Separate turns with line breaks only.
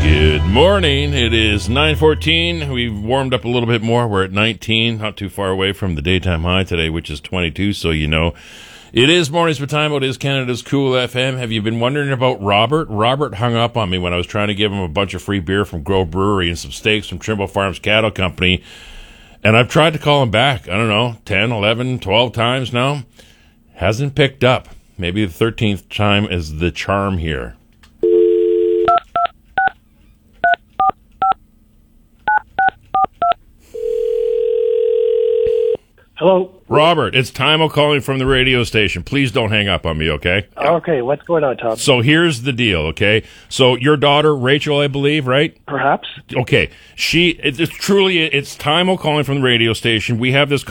Good morning. It is 9:14. We've warmed up a little bit more. We're at 19, not too far away from the daytime high today, which is 22, so you know. It is Mornings with Time. It is Canada's Cool FM. Have you been wondering about Robert? Robert hung up on me when I was trying to give him a bunch of free beer from Grove Brewery and some steaks from Trimble Farms Cattle Company. And I've tried to call him back, 10, 11, 12 times now. Hasn't picked up. Maybe the 13th time is the charm here.
Hello?
Robert, it's Timo calling from the radio station. Please don't hang up on me, okay?
Okay, what's going on, Tom?
So here's the deal, okay? So your daughter, Rachel, I believe, right?
Perhaps.
Okay. It's Timo calling from the radio station. We have this